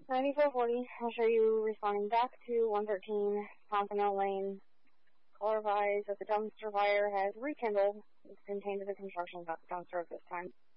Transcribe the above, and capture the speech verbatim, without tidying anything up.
ninety-four forty, I'll show you responding back to one thirteen Continental Lane. Caller advised that the dumpster fire has rekindled. It's contained to the construction dumpster at this time.